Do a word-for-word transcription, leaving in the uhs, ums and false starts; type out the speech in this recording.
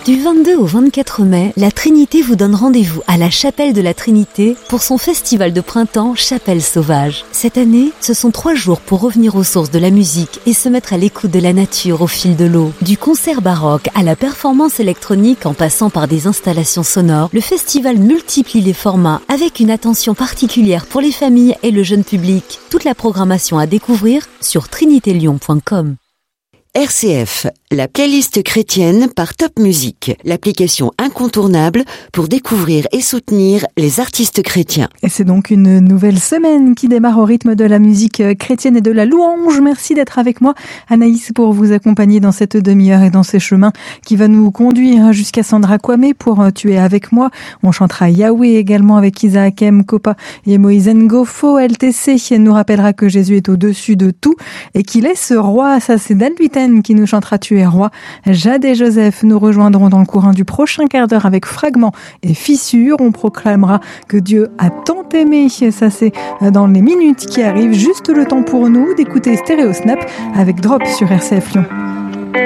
Du vingt-deux au vingt-quatre mai, la Trinité vous donne rendez-vous à la Chapelle de la Trinité pour son festival de printemps Chapelle Sauvage. Cette année, ce sont trois jours pour revenir aux sources de la musique et se mettre à l'écoute de la nature au fil de l'eau. Du concert baroque à la performance électronique en passant par des installations sonores, le festival multiplie les formats avec une attention particulière pour les familles et le jeune public. Toute la programmation à découvrir sur trinité lyon point com. R C F, la playlist chrétienne par Top Music, l'application incontournable pour découvrir et soutenir les artistes chrétiens. Et c'est donc une nouvelle semaine qui démarre au rythme de la musique chrétienne et de la louange. Merci d'être avec moi, Anaïs, pour vous accompagner dans cette demi-heure et dans ces chemins qui va nous conduire jusqu'à Sandra Kwame pour Tu es avec moi. On chantera Yahweh également avec Isaac Kopa et Moïse Ngofo. L T C nous rappellera que Jésus est au-dessus de tout et qu'il est ce roi. Ça, c'est Dan Buiten qui nous chantera Tu es roi. Jade et Joseph nous rejoindront dans le courant du prochain quart d'heure avec Fragments et Fissures. On proclamera que Dieu a tant aimé. Ça, c'est dans les minutes qui arrivent. Juste le temps pour nous d'écouter Stéréo Snap avec Drop sur R C F Lyon.